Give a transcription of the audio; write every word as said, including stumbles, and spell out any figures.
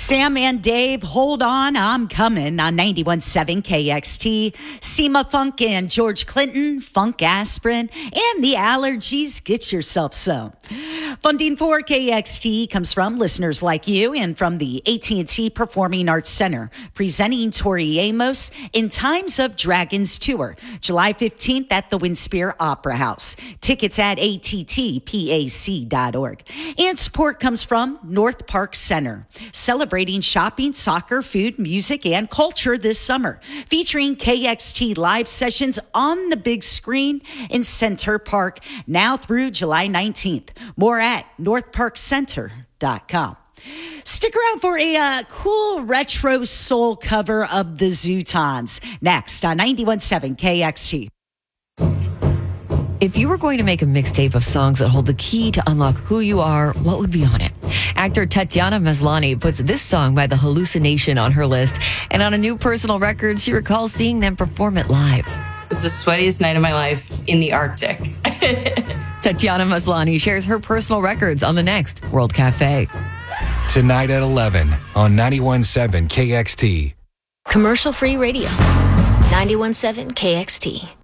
Sam and Dave, hold on, I'm coming on ninety-one point seven K X T. Seema Funk and George Clinton, Funk Aspirin, and the allergies, get yourself some. Funding for K X T comes from listeners like you and from the A T and T Performing Arts Center, presenting Tori Amos in Times of Dragons Tour, July fifteenth at the Winspear Opera House. Tickets at A T T pac dot org. And support comes from North Park Center, celebrating shopping, soccer, food, music, and culture this summer, featuring K X T live sessions on the big screen in Center Park now through July nineteenth. More at north park center dot com. Stick around for a uh, cool retro soul cover of the Zootons next on ninety-one point seven K X T. If you were going to make a mixtape of songs that hold the key to unlock who you are, what would be on it? Actor Tatiana Maslany puts this song by The Hallucination on her list, and on a new personal record, she recalls seeing them perform it live. It was the sweatiest night of my life in the Arctic. Tatiana Maslany shares her personal records on the next World Cafe. Tonight at eleven on ninety-one point seven K X T. Commercial-free radio. ninety-one point seven K X T.